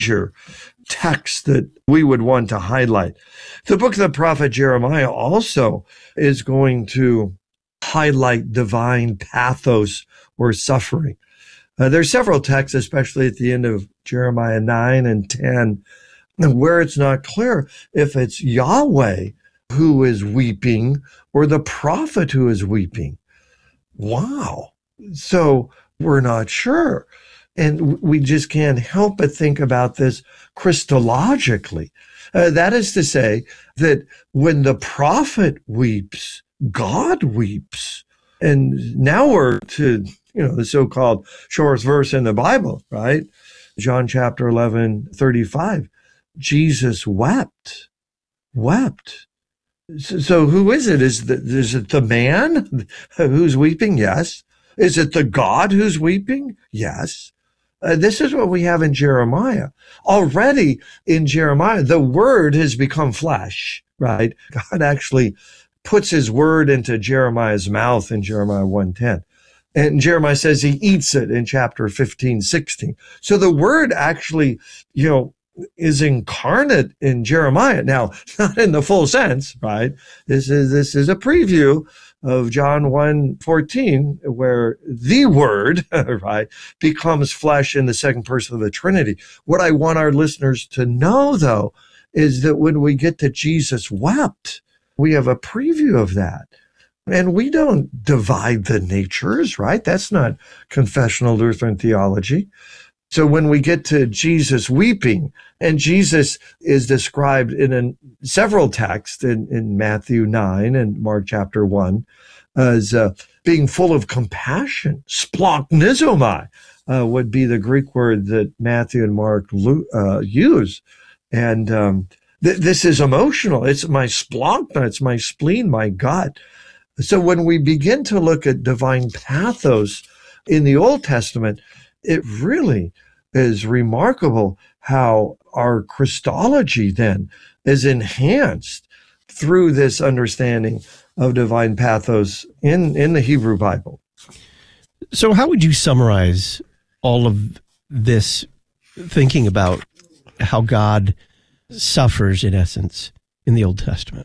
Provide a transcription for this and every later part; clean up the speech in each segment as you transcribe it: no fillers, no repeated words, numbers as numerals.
major texts that we would want to highlight. The book of the prophet Jeremiah also is going to highlight divine pathos or suffering. There's several texts, especially at the end of Jeremiah 9 and 10, where it's not clear if it's Yahweh who is weeping or the prophet who is weeping. Wow. So we're not sure. And we just can't help but think about this Christologically. That is to say that when the prophet weeps, God weeps. And now we're to, the so-called shortest verse in the Bible, right? John chapter 11:35. Jesus wept. So who is it? Is it the man who's weeping? Yes. Is it the God who's weeping? Yes. This is what we have in Jeremiah. Already in Jeremiah, the word has become flesh, right? God actually puts his word into Jeremiah's mouth in Jeremiah 1:10. And Jeremiah says he eats it in chapter 15:16. So the word actually, is incarnate in Jeremiah. Now, not in the full sense, right? This is a preview of John 1:14, where the word, right, becomes flesh in the second person of the Trinity. What I want our listeners to know, though, is that when we get to Jesus wept, we have a preview of that. And we don't divide the natures, right? That's not confessional Lutheran theology. So when we get to Jesus weeping, and Jesus is described in several texts in Matthew 9 and Mark chapter 1 as being full of compassion, splachnisomai would be the Greek word that Matthew and Mark use. And this is emotional. It's my splachna, it's my spleen, my gut. So when we begin to look at divine pathos in the Old Testament, it really is remarkable how our Christology then is enhanced through this understanding of divine pathos in the Hebrew Bible. So how would you summarize all of this thinking about how God suffers, in essence, in the Old Testament?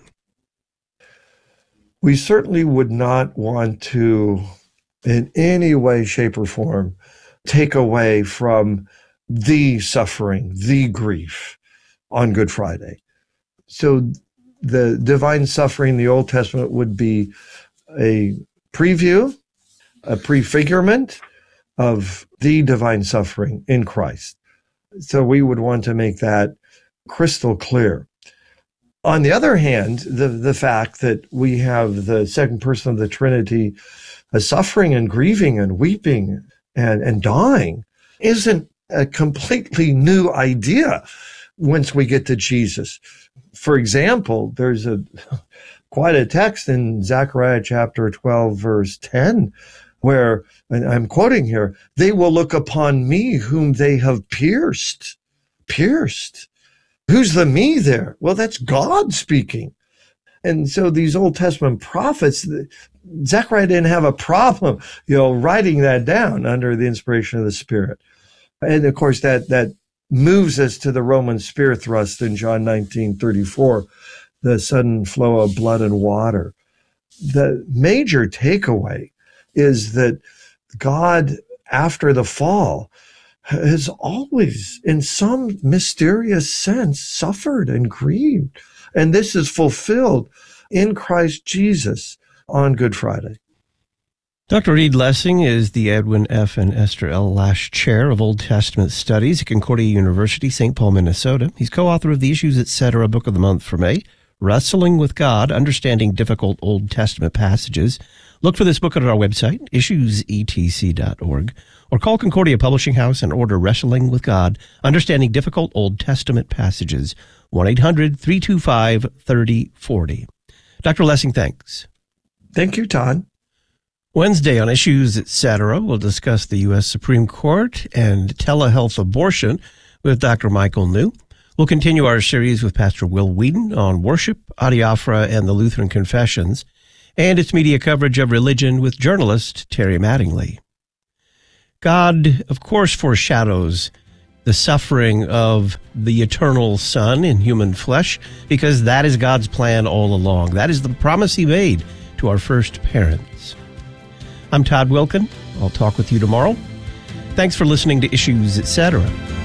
We certainly would not want to, in any way, shape, or form, take away from the suffering, the grief on Good Friday. So the divine suffering in the Old Testament would be a preview, a prefigurement of the divine suffering in Christ. So we would want to make that crystal clear. On the other hand, the fact that we have the second person of the Trinity suffering and grieving and weeping and dying isn't a completely new idea once we get to Jesus. For example, there's quite a text in Zechariah chapter 12, verse 10, where, and I'm quoting here, they will look upon me whom they have pierced. Who's the me there? Well, that's God speaking. And so these Old Testament prophets, Zechariah didn't have a problem, writing that down under the inspiration of the Spirit. And of course, that moves us to the Roman spear thrust in John 19:34, the sudden flow of blood and water. The major takeaway is that God, after the fall, has always, in some mysterious sense, suffered and grieved. And this is fulfilled in Christ Jesus on Good Friday. Dr. Reed Lessing is the Edwin F. and Esther L. Lash Chair of Old Testament Studies at Concordia University, St. Paul, Minnesota. He's co-author of the Issues Etc. Book of the Month for May, Wrestling with God, Understanding Difficult Old Testament Passages. Look for this book at our website, issuesetc.org, or call Concordia Publishing House and order Wrestling with God, Understanding Difficult Old Testament Passages, 1-800-325-3040. Dr. Lessing, thanks. Thank you, Todd. Wednesday on Issues Etc., we'll discuss the U.S. Supreme Court and telehealth abortion with Dr. Michael New. We'll continue our series with Pastor Will Whedon on worship, adiaphora, and the Lutheran Confessions, and its media coverage of religion with journalist Terry Mattingly. God, of course, foreshadows the suffering of the eternal Son in human flesh, because that is God's plan all along. That is the promise he made to our first parents. I'm Todd Wilken. I'll talk with you tomorrow. Thanks for listening to Issues, Etc.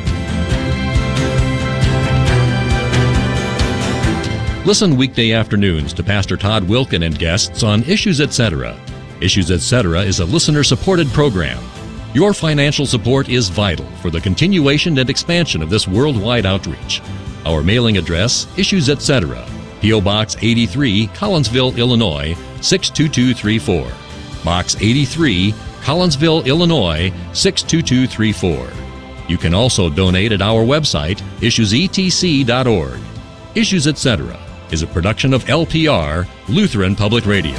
Listen weekday afternoons to Pastor Todd Wilken and guests on Issues, Etc. Issues, Etc. is a listener-supported program. Your financial support is vital for the continuation and expansion of this worldwide outreach. Our mailing address, Issues, Etc., P.O. Box 83, Collinsville, Illinois, 62234. Box 83, Collinsville, Illinois, 62234. You can also donate at our website, issuesetc.org. Issues, Etc. is a production of LPR, Lutheran Public Radio.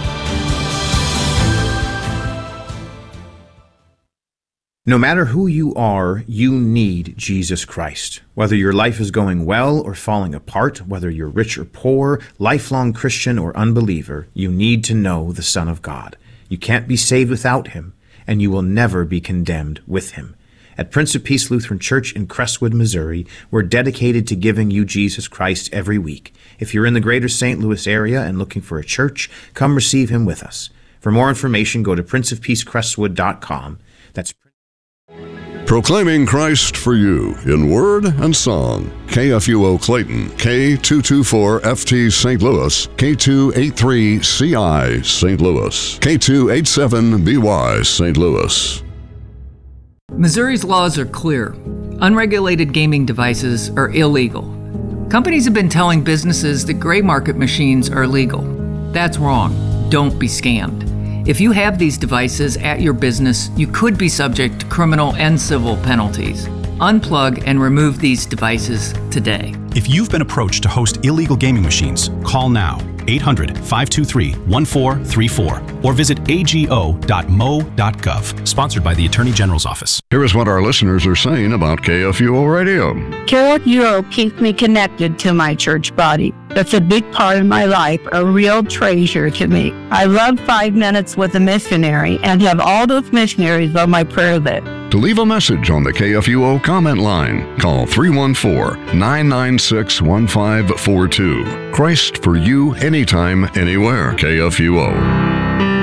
No matter who you are, you need Jesus Christ. Whether your life is going well or falling apart, whether you're rich or poor, lifelong Christian or unbeliever, you need to know the Son of God. You can't be saved without him, and you will never be condemned with him. At Prince of Peace Lutheran Church in Crestwood, Missouri, we're dedicated to giving you Jesus Christ every week. If you're in the greater St. Louis area and looking for a church, come receive him with us. For more information, go to princeofpeacecrestwood.com. That's Proclaiming Christ for you in word and song. KFUO Clayton, K224FT St. Louis, K283CI St. Louis, K287BY St. Louis. Missouri's laws are clear. Unregulated gaming devices are illegal. Companies have been telling businesses that gray market machines are legal. That's wrong. Don't be scammed. If you have these devices at your business, you could be subject to criminal and civil penalties. Unplug and remove these devices today. If you've been approached to host illegal gaming machines, call now 800-523-1434 or visit ago.mo.gov. Sponsored by the Attorney General's Office. Here is what our listeners are saying about KFUO Radio. KFUO keeps me connected to my church body. That's a big part of my life, a real treasure to me. I love 5 Minutes with a Missionary and have all those missionaries on my prayer list. To leave a message on the KFUO comment line, call 314-996-1542. Christ for you, anytime, anywhere. KFUO.